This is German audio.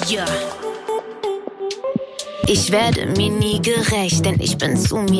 Ja. Ich werde mir nie gerecht, denn ich bin zu mir